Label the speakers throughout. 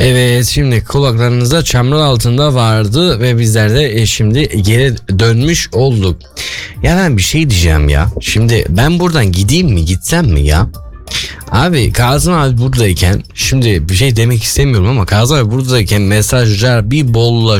Speaker 1: Evet, şimdi kulaklarınızda çamur altında vardı ve bizler de şimdi geri dönmüş olduk. Ya ben bir şey diyeceğim ya. Şimdi ben buradan gideyim mi, gitsem mi ya? Abi Kazım abi buradayken, şimdi bir şey demek istemiyorum ama Kazım abi buradayken mesajlar bir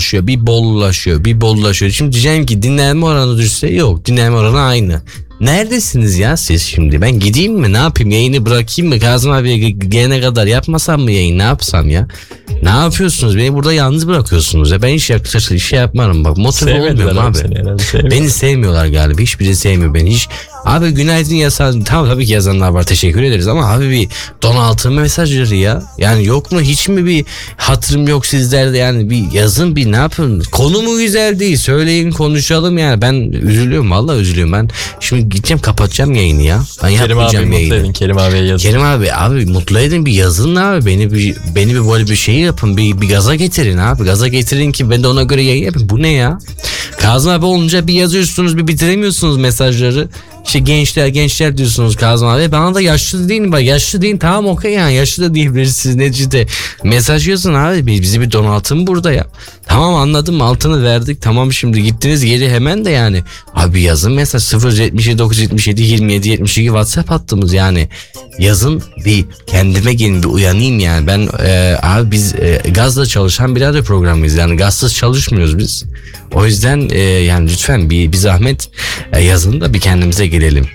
Speaker 1: bollaşıyor. Şimdi diyeceğim ki dinlenme oranı düşse, yok, dinlenme oranı aynı. Neredesiniz ya siz şimdi? Ben gideyim mi, ne yapayım, yayını bırakayım mı, Kazım abiye gelene kadar yapmasam mı yayın, ne yapsam ya? Ne yapıyorsunuz? Beni burada yalnız bırakıyorsunuz ya. Ben hiç yaklaşık iş yapmam, bak motive olmuyorum abi. Beni sevmiyorlar galiba, hiçbiri sevmiyor beni hiç. Abi günaydın yazan, tamam tabii ki yazanlar var, teşekkür ederiz ama abi bir donatılma mesajları ya. Yani yok mu, hiç mi bir hatırım yok sizlerde, yani bir yazın, bir ne yapın. Konu mu güzel değil, söyleyin konuşalım yani. Ben üzülüyorum, vallahi üzülüyorum. Ben şimdi gideceğim, kapatacağım yayını ya. Ben yapmayacağım yayını. Mutlu edin, Kerim abiye yazın. Kerim abi mutlu edin, bir yazın abi, beni bir böyle bir şey yapın, bir gaza getirin abi. Gaza getirin ki ben de ona göre yayın yapayım. Bu ne ya? Kazım abi olunca bir yazıyorsunuz, bir bitiremiyorsunuz mesajları. İşte gençler diyorsunuz Kazım abi. Bana da yaşlı deyin, bak yaşlı deyin, tamam okey yani, yaşlı da diyebilirsiniz neticede. Mesaj yazın abi, bizi bir donatın burada ya. Tamam anladım, altını verdik, tamam, şimdi gittiniz geri hemen de yani. Abi yazın mesaj 077 977 27 72 WhatsApp hattımız yani. Yazın, bir kendime gelin, bir uyanayım yani. Ben abi biz gazla çalışan bir radyo programıyız yani, gazsız çalışmıyoruz biz. O yüzden yani lütfen bir zahmet yazın da bir kendimize gelelim.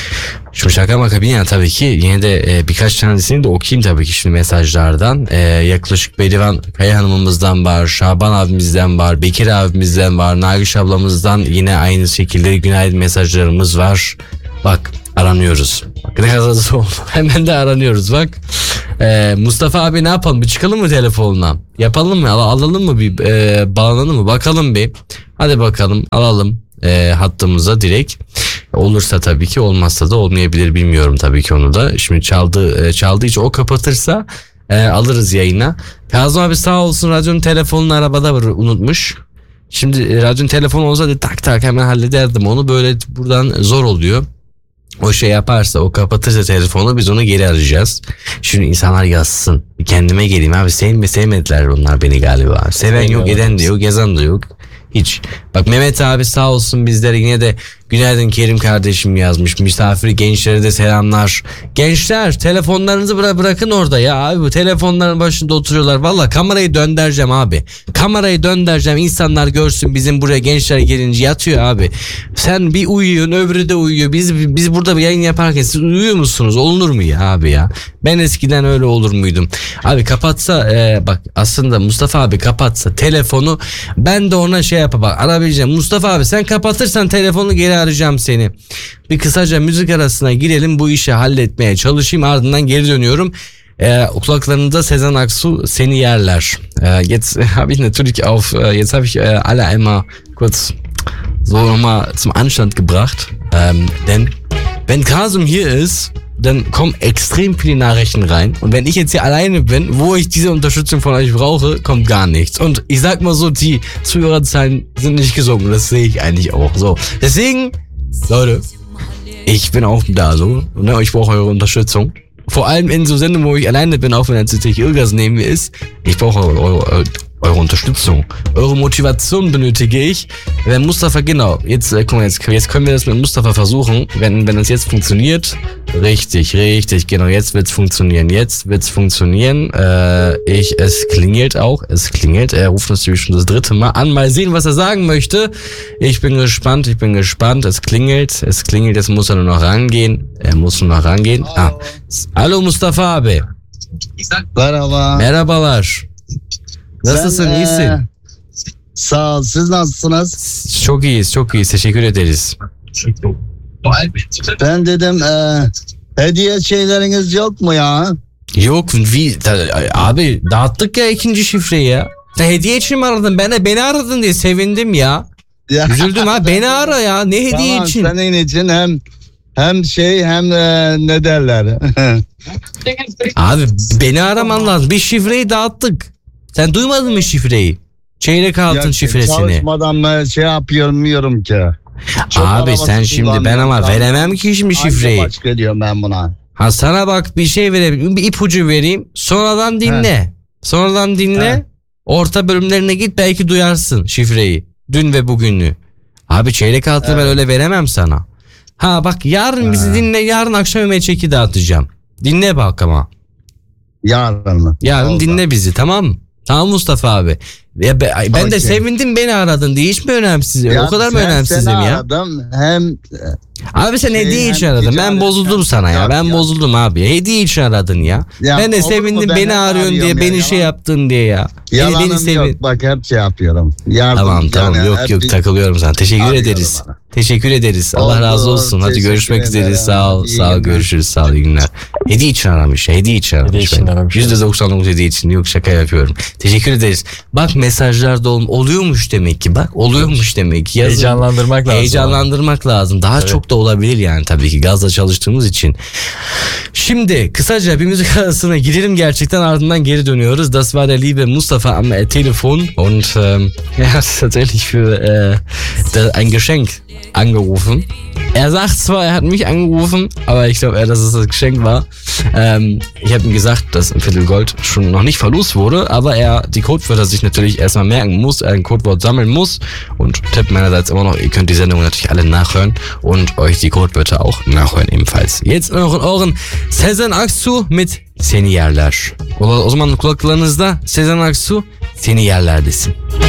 Speaker 1: Şu şaka maka bir yana tabii ki yine de birkaç tanesini de okuyayım tabii ki şimdi mesajlardan. Yaklaşık Berivan Kaya Hanım'ımızdan var, Şaban abimizden var, Bekir abimizden var, Nagiş ablamızdan yine aynı şekilde günaydın mesajlarımız var. Bak aranıyoruz. Bak ne kadar oldu. Hemen de aranıyoruz bak. Mustafa abi ne yapalım? Bir çıkalım mı telefonuna? Yapalım mı? Alalım mı bir bağlanalım mı? Bakalım bir. Hadi bakalım alalım hattımıza direkt. Olursa tabii ki, olmazsa da olmayabilir, bilmiyorum tabii ki onu da. Şimdi çaldığı için o kapatırsa alırız yayına. Kazım abi sağ olsun, radyonun telefonunu arabada unutmuş. Şimdi radyonun telefonu olsa da tak hemen hallederdim onu, böyle buradan zor oluyor. O şey yaparsa, o kapatırsa telefonu, biz onu geri arayacağız. Şimdi insanlar yazsın. Kendime geleyim abi, sevmediler onlar beni galiba. Seven yok, eden de yok, yazan da yok. Hiç. Bak Mehmet abi sağ olsun bizlere yine de günaydın Kerim kardeşim yazmış. Misafir gençlere de selamlar. Gençler telefonlarınızı bırakın orada ya abi, bu telefonların başında oturuyorlar. Valla kamerayı döndüreceğim abi. Kamerayı döndüreceğim, insanlar görsün, bizim buraya gençler gelince yatıyor abi. Sen bir uyuyorsun, öbürü de uyuyor. Biz burada bir yayın yaparken siz uyuyor musunuz? Olur mu ya abi ya? Ben eskiden öyle olur muydum? Abi kapatsa bak aslında Mustafa abi kapatsa telefonu, ben de ona şey yapayım, bak arabileceğim. Mustafa abi sen kapatırsan telefonu geri arayacağım seni. Bir kısaca müzik arasına girelim, bu işi halletmeye çalışayım, ardından geri dönüyorum. Kulaklarında Sezen Aksu Seni Yerler. Jetzt habe ich natürlich auf, jetzt habe ich alle einmal kurz so nochmal zum Anstand gebracht. Denn wenn Kasum hier ist, dann kommen extrem viele Nachrichten rein. Und wenn ich jetzt hier alleine bin, wo ich diese Unterstützung von euch brauche, kommt gar nichts. Und ich sag mal so, die Zuhörerzahlen sind nicht gesunken. Das sehe ich eigentlich auch so. Deswegen, Leute, ich bin auch da so. Ne? Ich brauche eure Unterstützung. Vor allem in so Sendungen, wo ich alleine bin, auch wenn jetzt natürlich irgendwas neben mir ist. Ich brauche eure Unterstützung. Eure Motivation benötige ich. Wenn Mustafa, genau, jetzt guck mal, jetzt können wir das mit Mustafa versuchen. Wenn das jetzt funktioniert, richtig, genau, jetzt wird's funktionieren. Es klingelt auch. Er ruft natürlich schon das 3. Mal an. Mal sehen, was er sagen möchte. Ich bin gespannt. Es klingelt. Jetzt muss er nur noch rangehen. Ah. Hallo Mustafa abi.
Speaker 2: Merhaba.
Speaker 1: Merhabalar. Nasılsın, iyisin?
Speaker 2: Sağ ol, siz nasılsınız?
Speaker 1: Çok iyiyiz, teşekkür ederiz.
Speaker 2: Ben dedim hediye şeyleriniz yok mu ya?
Speaker 1: Yok, abi dağıttık ya ikinci şifreyi ya. Sen hediye için mi aradın? Beni aradın diye sevindim ya. Üzüldüm ha, beni ara ya, ne hediye
Speaker 2: tamam,
Speaker 1: için?
Speaker 2: Senin için hem ne derler?
Speaker 1: Abi beni araman lazım, bir şifreyi dağıttık. Sen duymadın mı şifreyi? Çeyrek altın şifresini.
Speaker 2: Çalışmadan şey yapıyorum ki. Çok
Speaker 1: abi sen şimdi, ben ama veremem ki şimdi şifreyi.
Speaker 2: Başka diyorum ben buna.
Speaker 1: Ha sana bak bir şey verebilirim, bir ipucu vereyim, sonradan dinle. Sonradan dinle.
Speaker 2: Evet.
Speaker 1: Orta bölümlerine git, belki duyarsın şifreyi. Dün ve bugünü. Abi çeyrek altını ben öyle veremem sana. Ha bak, yarın bizi dinle, yarın akşam yemeği çeki dağıtacağım. Dinle bak ama.
Speaker 2: Yarın mı?
Speaker 1: Yarın
Speaker 2: Oldu.
Speaker 1: dinle bizi, tamam mı? Tamam Mustafa abi. Ya ben de
Speaker 2: Okey.
Speaker 1: sevindim beni aradın diye. Hiç mi önemsiz?
Speaker 2: Ya
Speaker 1: O kadar mı
Speaker 2: hem
Speaker 1: önemsizim
Speaker 2: seni
Speaker 1: ya?
Speaker 2: aradım, hem
Speaker 1: Abi sen hediye için
Speaker 2: hem
Speaker 1: aradın. Ben
Speaker 2: ticaret-
Speaker 1: bozuldum sana ya.
Speaker 2: Yok,
Speaker 1: Ben
Speaker 2: yok.
Speaker 1: bozuldum abi. Hediye için aradın ya.
Speaker 2: Ya
Speaker 1: Ben de
Speaker 2: olur mu?
Speaker 1: sevindim
Speaker 2: Ben
Speaker 1: beni
Speaker 2: hep
Speaker 1: arıyorsun diye,
Speaker 2: arıyorum ya,
Speaker 1: beni şey
Speaker 2: yalan.
Speaker 1: yaptın diye ya.
Speaker 2: yalanım
Speaker 1: Beni sevin.
Speaker 2: yok. Bak hep şey yapıyorum. Yardım,
Speaker 1: Tamam
Speaker 2: yani
Speaker 1: yok
Speaker 2: hep
Speaker 1: yok,
Speaker 2: bir-
Speaker 1: takılıyorum sana. Teşekkür
Speaker 2: Arıyorum
Speaker 1: ederiz.
Speaker 2: bana.
Speaker 1: Teşekkür ederiz. Allah
Speaker 2: Oldu,
Speaker 1: razı olsun. Hadi
Speaker 2: teşekkür
Speaker 1: görüşmek üzere.
Speaker 2: ederim.
Speaker 1: Sağ ol.
Speaker 2: İyi
Speaker 1: Sağ ol.
Speaker 2: günler.
Speaker 1: Görüşürüz. Sağ ol. İyi günler. Hediye için aramış. Hediye için aramış.
Speaker 3: Hediye için
Speaker 1: ben.
Speaker 3: aramış.
Speaker 1: %99 hediye için. Yok, şaka yapıyorum. Teşekkür ederiz. Bak mesajlarda oluyormuş demek ki. Bak oluyormuş demek ki. Yazın.
Speaker 3: Heyecanlandırmak lazım.
Speaker 1: Heyecanlandırmak lazım. Daha çok da olabilir yani, tabii ki gazla çalıştığımız için. Şimdi kısaca bir müzik arasına girelim gerçekten, ardından geri dönüyoruz. Das war der liebe Mustafa am Telefon und er hat tatsächlich für ein Geschenk angerufen. Er sagt zwar, er hat mich angerufen, aber ich glaube eher, dass es das Geschenk war. Ich habe ihm gesagt, dass ein Viertel Gold schon noch nicht verlost wurde, aber er die Codewörter sich natürlich erstmal merken muss, er ein Codewort sammeln muss. Und Tipp meinerseits immer noch, ihr könnt die Sendung natürlich alle nachhören und euch die Codewörter auch nachhören ebenfalls. Jetzt noch in Ohren Sezen Aksu mit Seni Yerler. O zaman kulaklarınızda Sezen Aksu Seni Yerler desin.